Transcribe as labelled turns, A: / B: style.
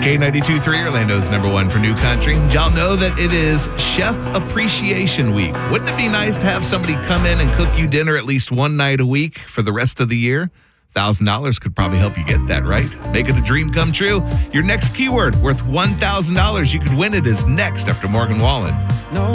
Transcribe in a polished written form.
A: K92.3, Orlando's number one for new country. Y'all know that it is Chef Appreciation Week. Wouldn't it be nice to have somebody come in and cook you dinner at least one night a week for the rest of the year? $1,000 could probably help you get that, right? Make it a dream come true. Your next keyword worth $1,000. You could win it is next after Morgan Wallen.
B: No.